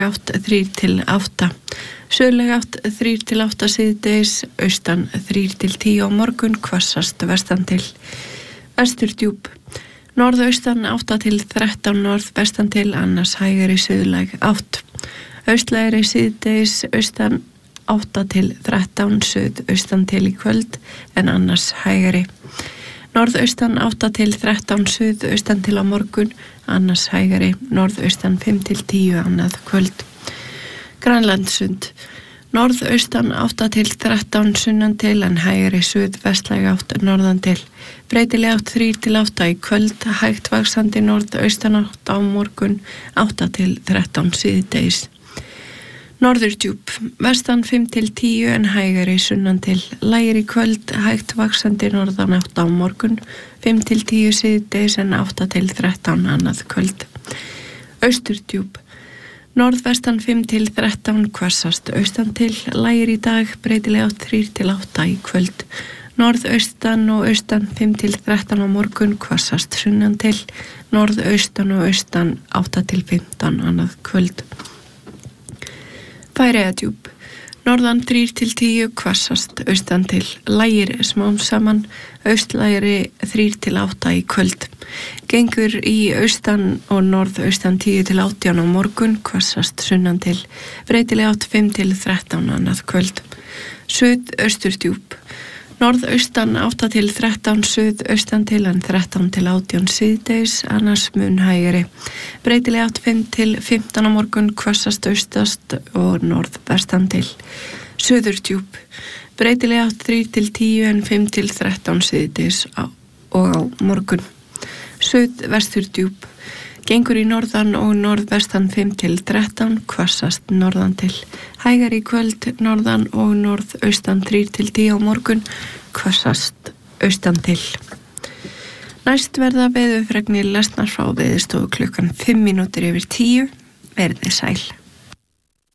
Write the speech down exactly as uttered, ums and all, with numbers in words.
átt þrír til átta. Suðlæg átt þrír til átta síðdegis, austan þrír til tíu á morgun, hvassast vestan til. Vesturdjúp. Norðaustan átta til þrettán norðvestan til, annars hægari suðlæg átt. Austlægari síðdegis, austan átta til þrettán suðaustan til í kvöld, en annars hægari. Norðaustan átta til þrettán suðaustan til á morgun, annars hægari. Norðaustan fimm til tíu annað kvöld. Grænlandssund. Norðaustan átta til þrettán sunnan til, en hægari suðvestlæg átt norðan til. Breytileg átt þrír til átta í kvöld, hægt vaxandi norðaustan átt á morgun, átta til þrettán síðdegis. Norðurdjúp. Vestan fimm til tíu en hægari sunnan til. Lægir í kvöld, hægt vaxandi norðan átt á morgun, fimm til tíu síðdegis en átta til þrettán annað kvöld. Austurdjúp. Norðvestan fimm til þrettán hvassast austan til. Lægir í dag, breytileg átt þrír til átta í kvöld. Norðaustan og austan fimm til þrettán á morgun, hvassast sunnan til. Norðaustan og austan átta til fimmtán annað kvöld. Færeyjadjúp. Norðan þrír til tíu hvassast austan til. Lægir smám saman, austlægri þrír til átta í kvöld. Gengur í austan og norðaustan tíu til átján á morgun, hvassast sunnan til. Breytileg átt fimm til þrettán annað kvöld. Suðausturdjúp. Norðaustan átta til þrettán suðaustan til, en þrettán til átján síðdegis, annars mun hægari. Breytileg átt fimm til fimmtán á morgun, hvassast austast og norðvestan til. Suðurdjúp. Breytileg átt þrír til tíu en fimm til þrettán síðdegis og á morgun. Suðvesturdjúp. Gengur í norðan og norðvestan fimm til þrettán, hvassast norðan til. Hægari í kvöld, norðan og norðaustan þrír til tíu á morgun, hvassast austan til. Næst verða veðurfregnir lesnar frá Veðurstofu klukkan fimm mínútur yfir tíu. Verið sæl.